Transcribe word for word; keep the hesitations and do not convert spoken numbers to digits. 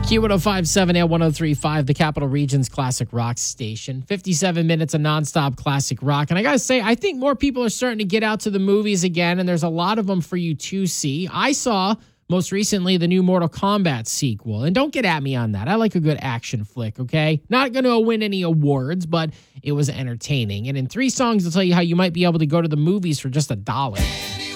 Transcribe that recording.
Q one oh five point seven and one oh three point five, the Capital Region's classic rock station. fifty-seven minutes of nonstop classic rock. And I got to say, I think more people are starting to get out to the movies again, and there's a lot of them for you to see. I saw most recently the new Mortal Kombat sequel. And don't get at me on that. I like a good action flick, okay? Not going to win any awards, but it was entertaining. And in three songs, I'll tell you how you might be able to go to the movies for just a dollar.